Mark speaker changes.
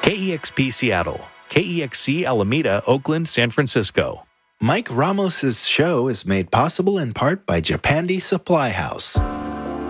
Speaker 1: KEXP Seattle, KEXC Alameda, Oakland, San Francisco.
Speaker 2: Mike Ramos's show is made possible in part by Japandi Supply House.